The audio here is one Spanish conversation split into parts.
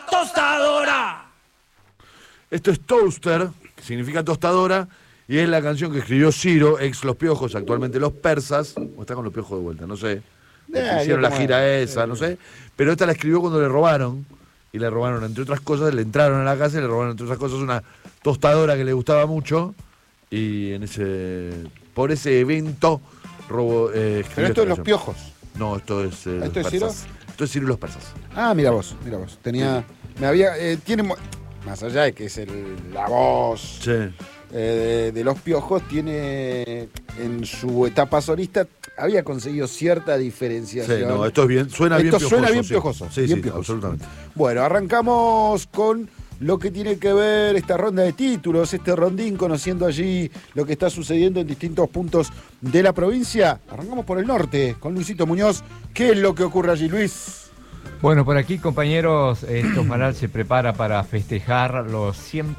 la tostadora. Esto es Toaster, que significa tostadora, y es la canción que escribió Ciro, ex Los Piojos, actualmente Los Persas, o está con Los Piojos de vuelta, no sé. Hicieron la gira esa, no sé. Pero esta la escribió cuando le robaron, y le robaron, entre otras cosas, le entraron a la casa y le robaron, entre otras cosas, una tostadora que le gustaba mucho, y por ese evento robó. Pero esto es Los Piojos. No, esto es. ¿Esto es Ciro? Esto es Ciro y Los Persas. Ah, mira vos. Tenía. Me había. Tiene. Más allá de que es la voz. Sí. De Los Piojos, tiene en su etapa solista había conseguido cierta diferenciación. Sí, no, esto es bien, suena bien piojoso. Suena bien piojoso. Sí, bien sí, piojoso. Absolutamente. Bueno, arrancamos con lo que tiene que ver esta ronda de títulos, este rondín, conociendo allí lo que está sucediendo en distintos puntos de la provincia. Arrancamos por el norte, con Luisito Muñoz. ¿Qué es lo que ocurre allí, Luis? Bueno, por aquí, compañeros, Tosmaral se prepara para festejar los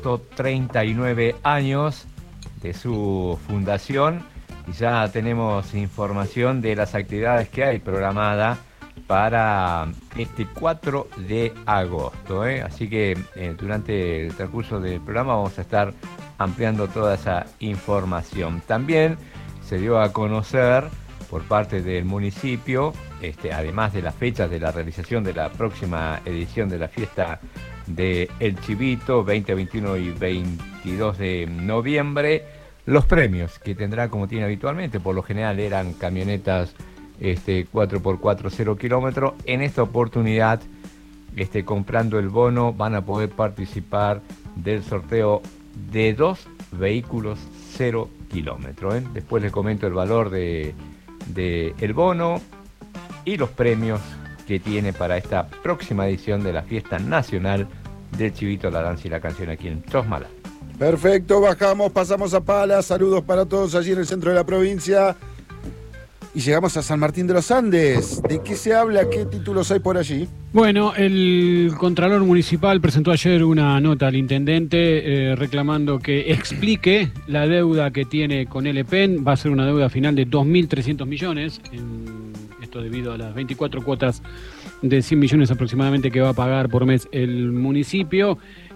139 años de su fundación y ya tenemos información de las actividades que hay programada para este 4 de agosto. Así que durante el transcurso del programa vamos a estar ampliando toda esa información. También se dio a conocer por parte del municipio, además de las fechas de la realización de la próxima edición de la fiesta de El Chivito, 20, 21 y 22 de noviembre, los premios que tendrá como tiene habitualmente. Por lo general eran camionetas 4x4 0 kilómetros. En esta oportunidad, comprando el bono, van a poder participar del sorteo de 2 vehículos 0 kilómetros. Después les comento el valor de el bono y los premios que tiene para esta próxima edición de la fiesta nacional del Chivito, la danza y la canción aquí en Tosmaral. Perfecto, bajamos, pasamos a Pala. Saludos para todos allí en el centro de la provincia. Y llegamos a San Martín de los Andes. ¿De qué se habla? ¿Qué títulos hay por allí? Bueno, el Contralor Municipal presentó ayer una nota al intendente reclamando que explique la deuda que tiene con LPEN. Va a ser una deuda final de 2.300 millones. Esto debido a las 24 cuotas de 100 millones aproximadamente que va a pagar por mes el municipio.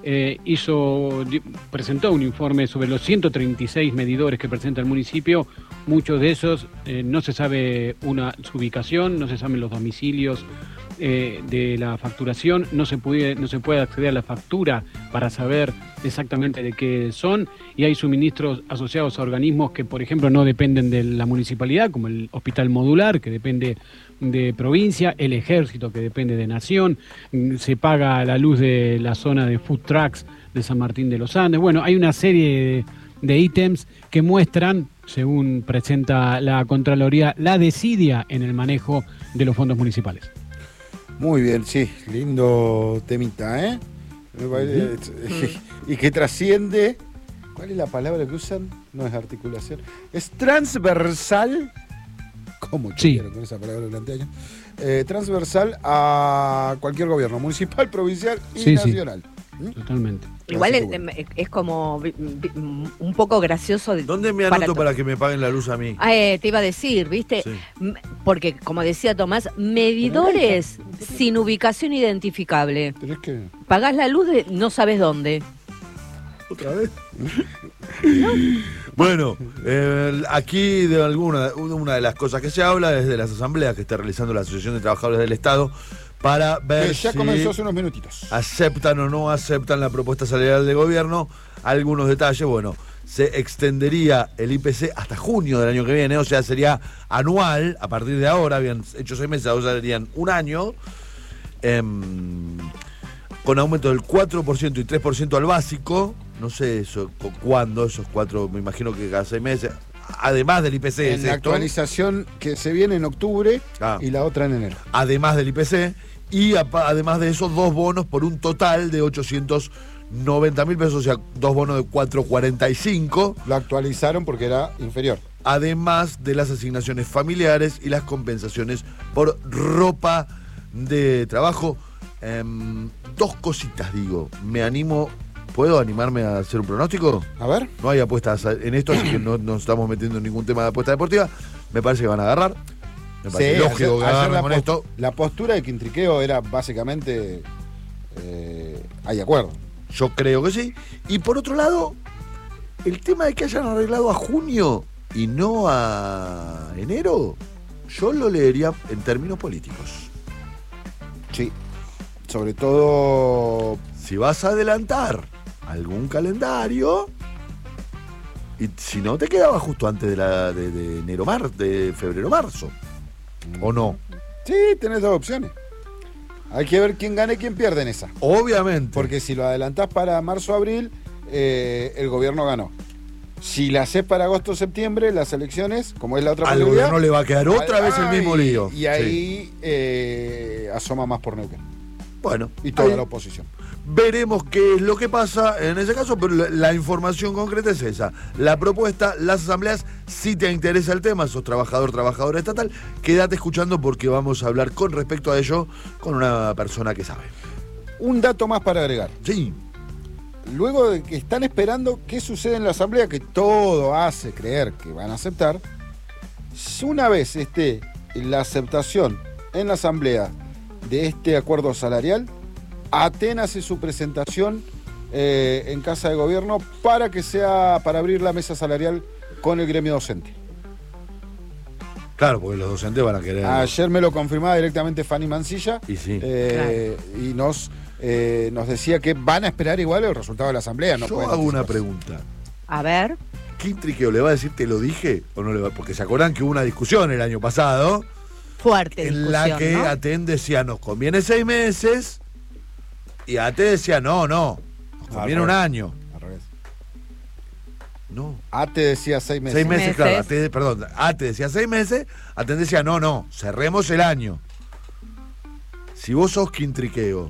Presentó un informe sobre los 136 medidores que presenta el municipio. Muchos de esos no se sabe su ubicación, no se saben los domicilios de la facturación, no se puede acceder a la factura para saber exactamente de qué son, y hay suministros asociados a organismos que, por ejemplo, no dependen de la municipalidad, como el Hospital Modular, que depende de provincia, el Ejército, que depende de Nación, se paga la luz de la zona de food trucks de San Martín de los Andes. Bueno, hay una serie de ítems que muestran, según presenta la Contraloría, la desidia en el manejo de los fondos municipales. Muy bien, sí, lindo temita, ¿eh? Y que trasciende. ¿Cuál es la palabra que usan? No es articulación. Es transversal. ¿Cómo quiero con esa palabra durante años? Transversal a cualquier gobierno, municipal, provincial y nacional. Totalmente. Igual es como un poco gracioso. ¿Dónde me anoto para que me paguen la luz a mí? Te iba a decir, ¿viste? Sí. Porque, como decía Tomás, medidores sin ubicación identificable. Pero es que... Pagás la luz de no sabes dónde. ¿Otra vez? ¿No? Bueno, aquí una de las cosas que se habla es de las asambleas que está realizando la Asociación de Trabajadores del Estado para ver ya si comenzó hace unos minutitos. Aceptan o no aceptan la propuesta salarial del gobierno. Algunos detalles, bueno, se extendería el IPC hasta junio del año que viene, o sea, sería anual, a partir de ahora, habían hecho 6 meses, ahora serían un año, con aumento del 4% y 3% al básico, no sé eso, cuándo, esos 4, me imagino que cada 6 meses, además del IPC. En la actualización que se viene en octubre y la otra en enero. Además del IPC, y además de esos 2 bonos por un total de 890.000 pesos, o sea, 2 bonos de 445. Lo actualizaron porque era inferior. Además de las asignaciones familiares y las compensaciones por ropa de trabajo. 2 cositas, digo. ¿Puedo animarme a hacer un pronóstico? A ver. No hay apuestas en esto, así que no nos estamos metiendo en ningún tema de apuesta deportiva. Me parece que van a agarrar. Me parece lógico que agarren con esto. La postura de Quintriqueo era básicamente hay acuerdo. Yo creo que sí. Y por otro lado, el tema de que hayan arreglado a junio y no a enero, yo lo leería en términos políticos. Sí. Sobre todo... Si vas a adelantar algún calendario, y si no, te quedaba justo antes de de febrero-marzo. ¿O no? Sí, tenés dos opciones. Hay que ver quién gana y quién pierde en esa. Obviamente. Porque si lo adelantás para marzo-abril, el gobierno ganó. Si la haces para agosto-septiembre, las elecciones, como es la otra al posibilidad, gobierno le va a quedar otra vez el mismo lío. Y ahí asoma más por Neuquén. Bueno. Y toda ahí la oposición. veremos qué es lo que pasa en ese caso, pero la información concreta es esa. La propuesta, las asambleas, si te interesa el tema, sos trabajadora estatal, quédate escuchando porque vamos a hablar con respecto a ello con una persona que sabe. Un dato más para agregar. Sí. Luego de que están esperando qué sucede en la asamblea, que todo hace creer que van a aceptar, una vez esté la aceptación en la asamblea de este acuerdo salarial, ATEN hace su presentación en Casa de Gobierno para abrir la mesa salarial con el gremio docente. Claro, porque los docentes van a querer... Ayer me lo confirmaba directamente Fanny Mancilla. Y sí. Y nos decía que van a esperar igual el resultado de la asamblea. No Yo pueden hago una anticiparse. pregunta. A ver. ¿Qué intriqueo le va a decir te lo dije o no le va? Porque se acuerdan que hubo una discusión el año pasado Fuerte en la que ¿no? ATEN decía nos conviene 6 meses y ATEN decía no, nos conviene un año. Al revés. No. ATE decía 6 meses. 6 meses, claro. ATE decía 6 meses, ATEN decía no, cerremos el año. Si vos sos quintriqueo,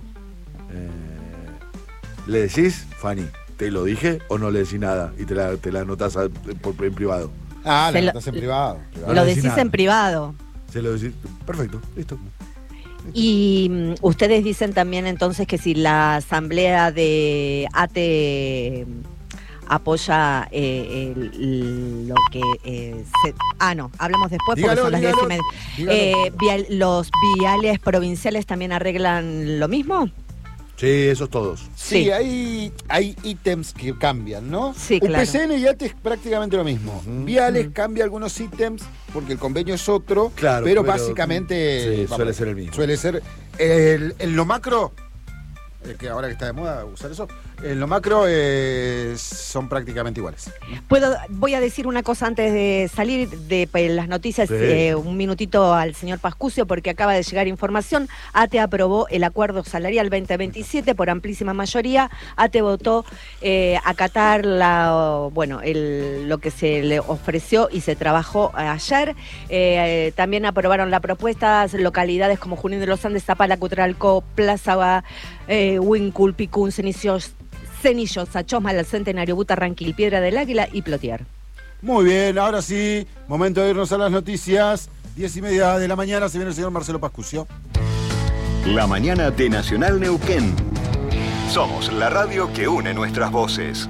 ¿le decís, Fanny, te lo dije o no le decís nada y te la anotás en privado? La anotás en privado. No Lo le decís decís nada. en privado. Se lo decís. Perfecto, listo. Y ustedes dicen también entonces que si la asamblea de ATE apoya lo que no, hablamos después porque son las 10:30. ¿Los viales provinciales también arreglan lo mismo? Sí, esos todos. Sí, hay ítems que cambian, ¿no? Sí, claro. UPCN y ATE es prácticamente lo mismo. Viales cambia algunos ítems porque el convenio es otro, Claro, pero básicamente sí, suele ser el mismo. Suele ser en lo macro, que ahora que está de moda usar eso, en lo macro son prácticamente iguales. Voy a decir una cosa antes de salir de las noticias, Sí. un minutito al señor Pascucio, porque acaba de llegar información. ATE aprobó el acuerdo salarial 2027 por amplísima mayoría. ATE votó acatar lo que se le ofreció y se trabajó ayer. También aprobaron la propuesta localidades como Junín de los Andes, Zapala, Cutralcó, Plaza Huincul, Picún, Cenillos, Sachosmal, El Centenario, Butarranquil, Piedra del Águila y Plotier. Muy bien, ahora sí, momento de irnos a las noticias. 10:30 de la mañana, se viene el señor Marcelo Pascucio. La mañana de Nacional Neuquén. Somos la radio que une nuestras voces.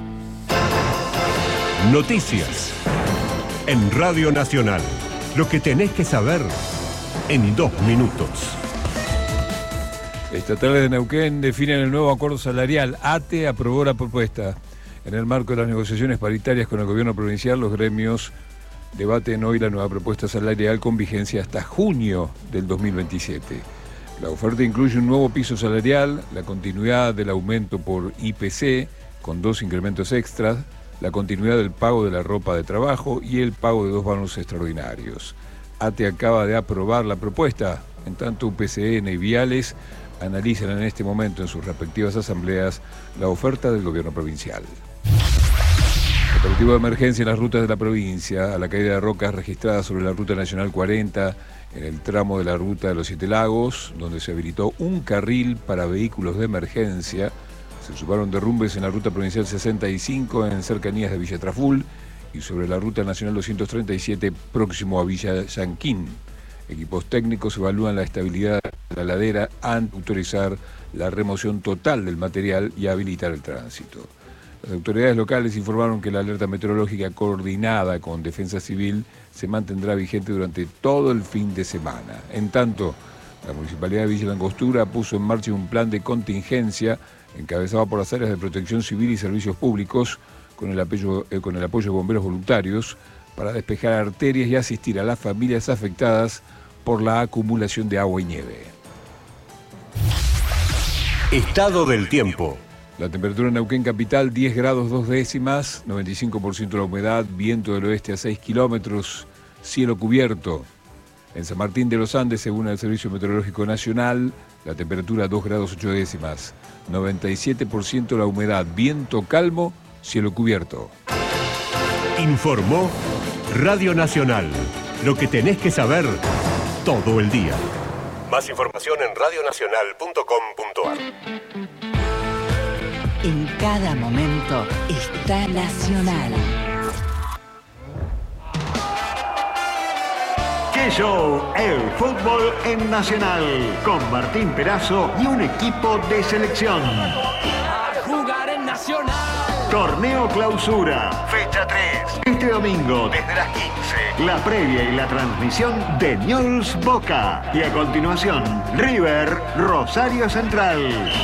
Noticias. En Radio Nacional. Lo que tenés que saber en 2 minutos. Estatales de Neuquén definen el nuevo acuerdo salarial. ATE aprobó la propuesta. En el marco de las negociaciones paritarias con el gobierno provincial, los gremios debaten hoy la nueva propuesta salarial con vigencia hasta junio del 2027. La oferta incluye un nuevo piso salarial, la continuidad del aumento por IPC, con 2 incrementos extras, la continuidad del pago de la ropa de trabajo y el pago de 2 bonos extraordinarios. ATE acaba de aprobar la propuesta, en tanto UPCN y Viales analizan en este momento en sus respectivas asambleas la oferta del gobierno provincial. Operativo de emergencia en las rutas de la provincia, a la caída de rocas registradas sobre la Ruta Nacional 40, en el tramo de la Ruta de los 7 Lagos, donde se habilitó un carril para vehículos de emergencia. Se sumaron derrumbes en la Ruta Provincial 65 en cercanías de Villa Traful y sobre la Ruta Nacional 237 próximo a Villa Yanquín. Equipos técnicos evalúan la estabilidad de la ladera antes de autorizar la remoción total del material y habilitar el tránsito. Las autoridades locales informaron que la alerta meteorológica coordinada con Defensa Civil se mantendrá vigente durante todo el fin de semana. En tanto, La Municipalidad de Villa Langostura puso en marcha un plan de contingencia encabezado por las áreas de protección civil y servicios públicos con el apoyo de bomberos voluntarios para despejar arterias y asistir a las familias afectadas por la acumulación de agua y nieve. Estado del tiempo. La temperatura en Neuquén capital 10 grados 2 décimas, 95% la humedad, viento del oeste a 6 kilómetros, cielo cubierto. En San Martín de los Andes, según el Servicio Meteorológico Nacional, la temperatura 2 grados 8 décimas, 97% la humedad, viento calmo, cielo cubierto. Informó Radio Nacional. Lo que tenés que saber todo el día. Más información en radionacional.com.ar. En cada momento está Nacional. ¡Qué show! El fútbol en Nacional. Con Martín Perazo y un equipo de selección. Jugar en Nacional. Torneo Clausura, fecha 3. Este domingo, desde las 15. La previa y la transmisión de Newell's Boca. Y a continuación, River Rosario Central.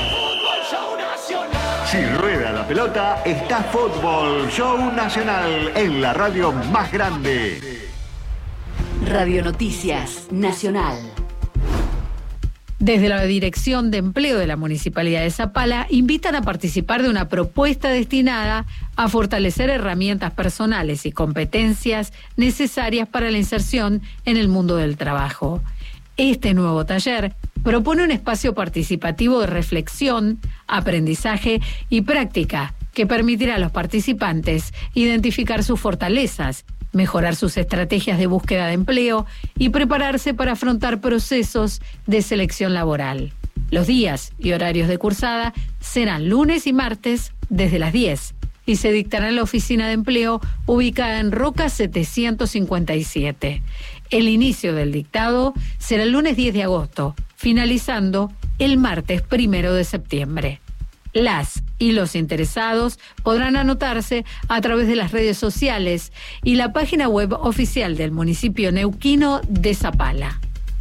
Si rueda la pelota, está Fútbol Show Nacional en la radio más grande. Radio Noticias Nacional. Desde la Dirección de Empleo de la Municipalidad de Zapala invitan a participar de una propuesta destinada a fortalecer herramientas personales y competencias necesarias para la inserción en el mundo del trabajo. Este nuevo taller propone un espacio participativo de reflexión, aprendizaje y práctica que permitirá a los participantes identificar sus fortalezas, mejorar sus estrategias de búsqueda de empleo y prepararse para afrontar procesos de selección laboral. Los días y horarios de cursada serán lunes y martes desde las 10 y se dictará en la oficina de empleo ubicada en Roca 757. El inicio del dictado será el lunes 10 de agosto, finalizando el martes 1 de septiembre. Las y los interesados podrán anotarse a través de las redes sociales y la página web oficial del municipio neuquino de Zapala.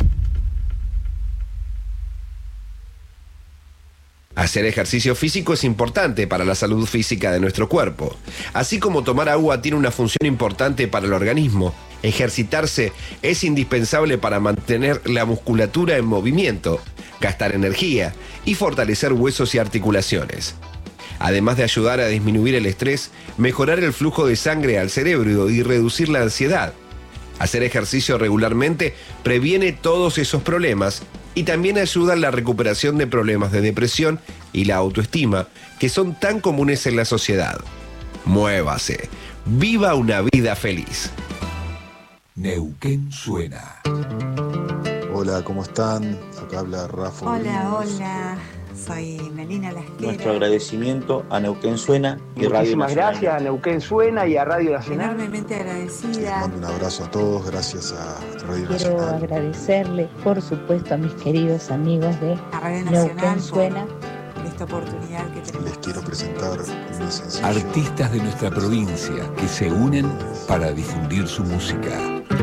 Hacer ejercicio físico es importante para la salud física de nuestro cuerpo. Así como tomar agua tiene una función importante para el organismo, ejercitarse es indispensable para mantener la musculatura en movimiento, gastar energía y fortalecer huesos y articulaciones. Además de ayudar a disminuir el estrés, mejorar el flujo de sangre al cerebro y reducir la ansiedad. Hacer ejercicio regularmente previene todos esos problemas y también ayuda en la recuperación de problemas de depresión y la autoestima que son tan comunes en la sociedad. Muévase. Viva una vida feliz. Neuquén suena. Hola, ¿cómo están? Acá habla Rafa. Hola, soy Melina Lasquera. Nuestro agradecimiento a Neuquén Suena y Radio Nacional. Muchísimas gracias a Neuquén Suena y a Radio Nacional. Enormemente agradecida. Les mando un abrazo a todos, gracias a Radio Quiero Nacional. agradecerle, por supuesto, a mis queridos amigos de Neuquén Suena. Esta oportunidad que tenemos. Les quiero presentar mi sencillo. Artistas de nuestra provincia que se unen para difundir su música.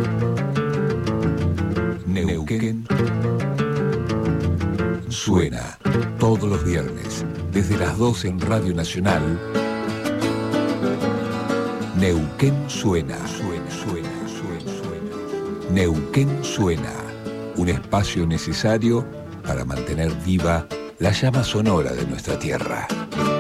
Neuquén Suena todos los viernes desde las 12 en Radio Nacional. Neuquén Suena. Neuquén Suena, un espacio necesario para mantener viva la llama sonora de nuestra tierra.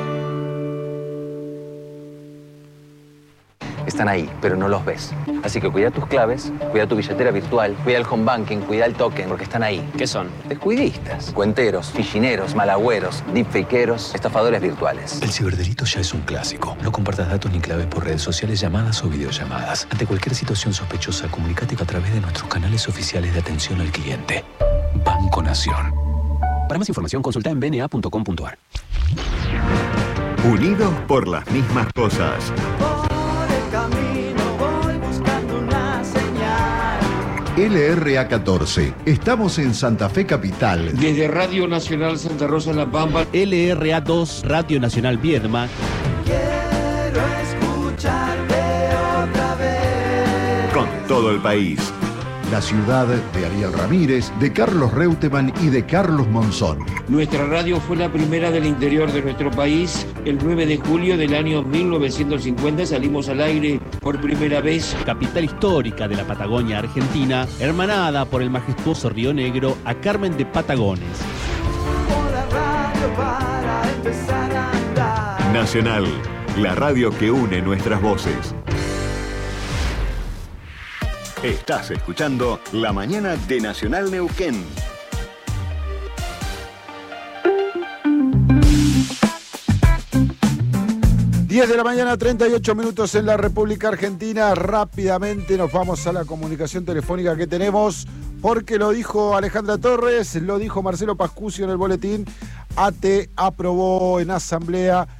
Están ahí, pero no los ves. Así que cuida tus claves, cuida tu billetera virtual, cuida el home banking, cuida el token, porque están ahí. ¿Qué son? Descuidistas, cuenteros, fichineros, malagüeros, deepfakeros, estafadores virtuales. El ciberdelito ya es un clásico. No compartas datos ni claves por redes sociales, llamadas o videollamadas. Ante cualquier situación sospechosa, comunícate a través de nuestros canales oficiales de atención al cliente. Banco Nación. Para más información, consulta en bna.com.ar. Unidos por las mismas cosas. LRA14. Estamos en Santa Fe Capital. Desde Radio Nacional Santa Rosa La Pampa. LRA2, Radio Nacional Viedma. Quiero escucharte otra vez. Con todo el país. La ciudad de Ariel Ramírez, de Carlos Reutemann y de Carlos Monzón. Nuestra radio fue la primera del interior de nuestro país. El 9 de julio del año 1950 salimos al aire por primera vez. Capital histórica de la Patagonia Argentina, hermanada por el majestuoso Río Negro a Carmen de Patagones. Nacional, la radio que une nuestras voces. Estás escuchando La Mañana de Nacional Neuquén. De la mañana, 38 minutos en la República Argentina. Rápidamente nos vamos a la comunicación telefónica que tenemos, porque lo dijo Alejandra Torres, lo dijo Marcelo Pascucio en el boletín. ATE aprobó en asamblea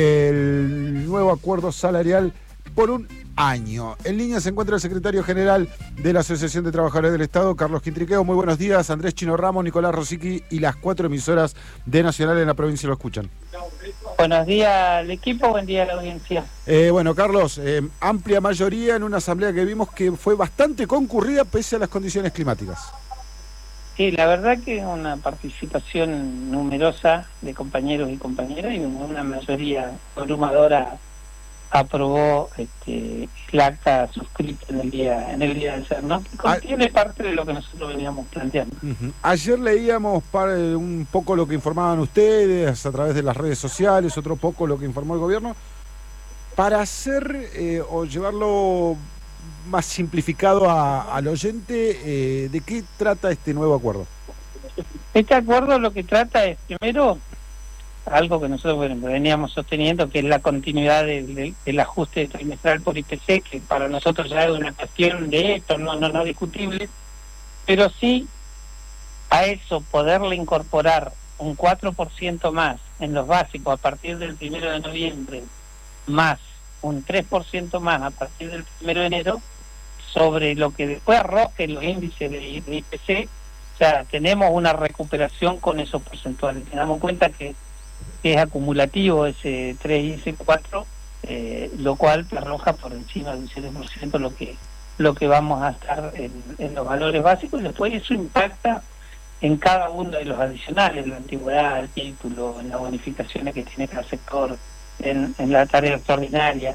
el nuevo acuerdo salarial por un año. En línea se encuentra el secretario general de la Asociación de Trabajadores del Estado, Carlos Quintriqueo. Muy buenos días. Andrés Chino Ramos, Nicolás Rosicky y las 4 emisoras de Nacional en la provincia lo escuchan. Buenos días al equipo, buen día a la audiencia. Bueno, Carlos, amplia mayoría en una asamblea que vimos que fue bastante concurrida pese a las condiciones climáticas. Sí, la verdad que una participación numerosa de compañeros y compañeras y una mayoría abrumadora aprobó el acta suscrita en el día del CERNOC, que contiene parte de lo que nosotros veníamos planteando. Ayer leíamos un poco lo que informaban ustedes a través de las redes sociales, otro poco lo que informó el gobierno, para hacer o llevarlo más simplificado al oyente. ¿De qué trata este nuevo acuerdo? Este acuerdo lo que trata es, primero, algo que nosotros veníamos sosteniendo, que es la continuidad del ajuste trimestral por IPC, que para nosotros ya es una cuestión de esto, no discutible, pero sí a eso poderle incorporar un 4% más en los básicos a partir del 1 de noviembre, más un 3% más a partir del 1 de enero, sobre lo que después arrojen los índices de IPC. O sea, tenemos una recuperación con esos porcentuales. Tenemos en cuenta que es acumulativo ese 3 y ese 4, lo cual arroja por encima del 7% lo que vamos a estar en los valores básicos, y después eso impacta en cada uno de los adicionales, la antigüedad, el título, en las bonificaciones que tiene cada sector, en la tarea extraordinaria.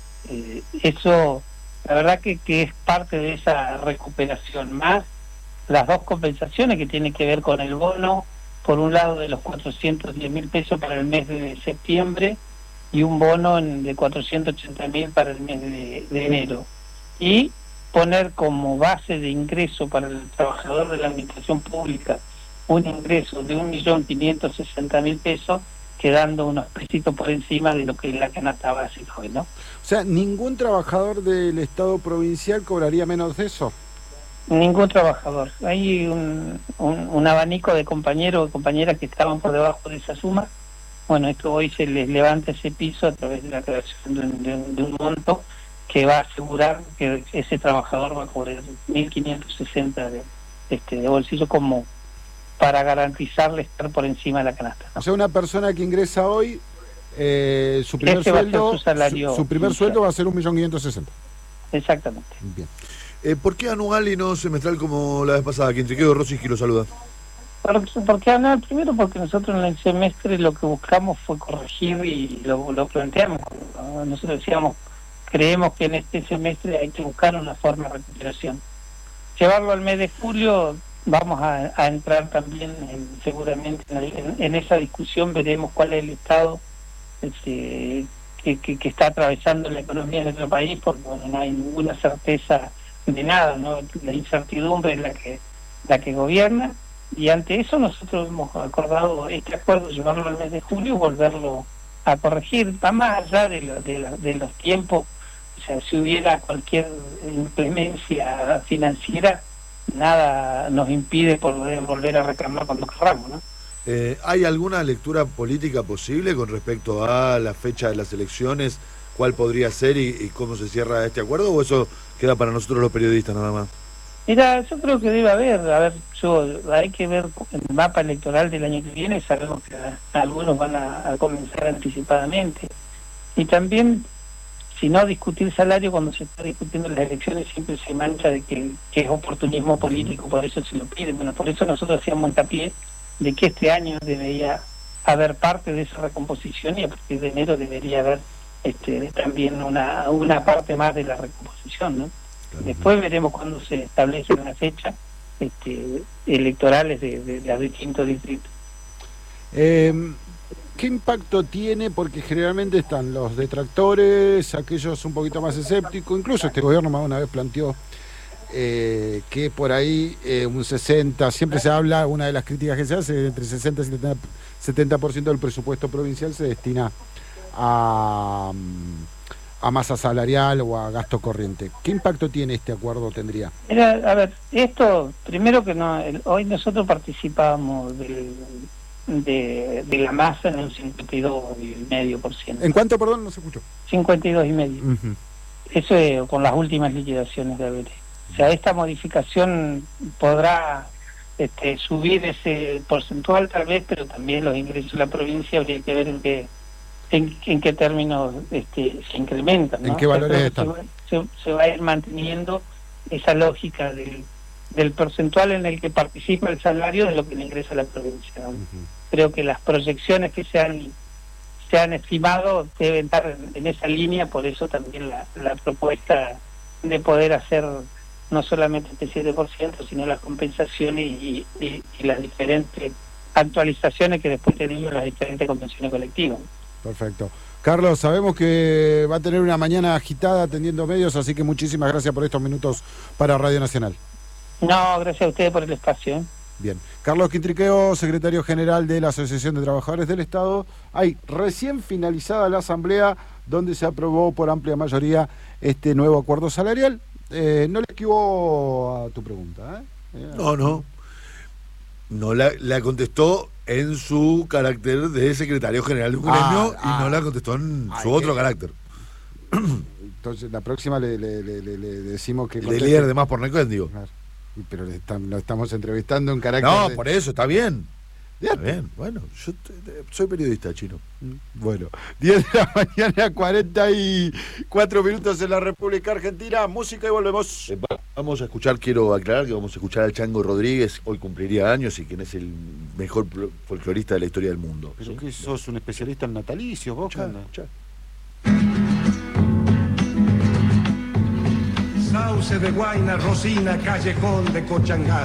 Eso, la verdad que es parte de esa recuperación, más las dos compensaciones que tienen que ver con el bono, por un lado de los 410.000 pesos para el mes de septiembre y un bono de 480.000 para el mes de enero. Y poner como base de ingreso para el trabajador de la administración pública un ingreso de 1.560.000 pesos, quedando unos pesitos por encima de lo que es la canasta básica hoy, ¿no? O sea, ¿ningún trabajador del Estado provincial cobraría menos de eso? Ningún trabajador. Hay un abanico de compañeros y compañeras que estaban por debajo de esa suma. Bueno, esto hoy se les levanta ese piso a través de la creación de un monto que va a asegurar que ese trabajador va a cobrar 1.560 de bolsillo, como para garantizarle estar por encima de la canasta, ¿no? O sea, una persona que ingresa hoy, su primer sueldo, su primer sueldo va a ser 1.560.000. Exactamente. Bien. ¿Por qué anual y no semestral como la vez pasada? Quintriqueo Rosicky lo saluda. ¿Por qué anual? Primero porque nosotros en el semestre lo que buscamos fue corregir y lo planteamos. Nosotros decíamos, creemos que en este semestre hay que buscar una forma de recuperación. Llevarlo al mes de julio, vamos a entrar también seguramente en esa discusión, veremos cuál es el estado que está atravesando la economía de nuestro país, porque bueno, no hay ninguna certeza de nada, ¿no? La incertidumbre es la que gobierna, y ante eso nosotros hemos acordado este acuerdo, llevarlo al mes de julio y volverlo a corregir. Va más allá de los tiempos. O sea, si hubiera cualquier inclemencia financiera, nada nos impide poder volver a reclamar cuando querramos, ¿no? ¿Hay alguna lectura política posible con respecto a la fecha de las elecciones? ¿Cuál podría ser y cómo se cierra este acuerdo? ¿O eso queda para nosotros los periodistas nada más? Mira, yo creo que debe haber, hay que ver el mapa electoral del año que viene. Sabemos que algunos van a comenzar anticipadamente. Y también, si no discutir salario cuando se está discutiendo las elecciones siempre se mancha de que es oportunismo político, por eso se lo piden. Bueno, por eso nosotros hacíamos hincapié de que este año debería haber parte de esa recomposición y a partir de enero debería haber también una parte más de la recomposición, ¿no? Claro. Después veremos cuando se establece una fecha electorales de los distintos distritos. ¿Qué impacto tiene? Porque generalmente están los detractores, aquellos un poquito más escépticos, incluso este gobierno más una vez planteó que por ahí un 60, siempre se habla, una de las críticas que se hace, entre 60 y 70% del presupuesto provincial se destina a masa salarial o a gasto corriente. ¿Qué impacto tiene este acuerdo, tendría? A ver, esto, primero que no, hoy nosotros participábamos de la masa en un 52,5%. ¿En cuánto, perdón? No se escuchó. 52,5%. Uh-huh. Eso es con las últimas liquidaciones de ABT. O sea, esta modificación podrá subir ese porcentual tal vez, pero también los ingresos de la provincia habría que ver en qué términos se incrementan, ¿no? ¿En qué valores están? Se va a ir manteniendo esa lógica del porcentual en el que participa el salario de lo que le ingresa a la provincia, ¿no? Uh-huh. Creo que las proyecciones que se han estimado deben estar en esa línea, por eso también la propuesta de poder hacer no solamente este 7%, sino las compensaciones y las diferentes actualizaciones que después tenemos las diferentes convenciones colectivas. Perfecto. Carlos, sabemos que va a tener una mañana agitada atendiendo medios, así que muchísimas gracias por estos minutos para Radio Nacional. No, gracias a ustedes por el espacio. Bien. Carlos Quintriqueo, secretario general de la Asociación de Trabajadores del Estado. Hay recién finalizada la asamblea donde se aprobó por amplia mayoría este nuevo acuerdo salarial. No le esquivó a tu pregunta, ¿eh? No la contestó en su carácter de secretario general de un gremio y no la contestó en su otro carácter. Entonces la próxima le decimos que... El líder de Más por Neuquén, digo. Claro. Pero lo estamos entrevistando en carácter... No, por eso, está bien. Está bien, bueno, yo soy periodista, Chino. Bueno, 10 de la mañana, 44 minutos en la República Argentina. Música y volvemos. Vamos a escuchar, quiero aclarar que vamos a escuchar al Chango Rodríguez. Hoy cumpliría años y quien es el mejor folclorista de la historia del mundo. ¿Pero qué sos, un especialista en natalicios, vos? Sauce de Guayna, Rosina, Callejón de Cochangá.